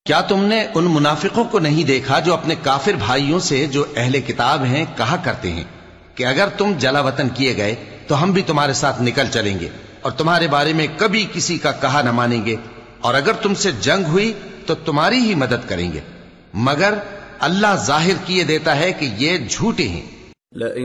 क्या तुमने उन मुनाफिकों को नहीं देखा जो अपने काफिर भाइयों से जो अहले किताब हैं कहा करते हैं कि अगर तुम जलावतन किए गए तो हम भी तुम्हारे साथ निकल चलेंगे और तुम्हारे बारे में कभी किसी का कहा न मानेंगे, और अगर तुमसे जंग हुई तो तुम्हारी ही मदद करेंगे, मगर अल्लाह जाहिर किए देता है कि ये झूठे हैं।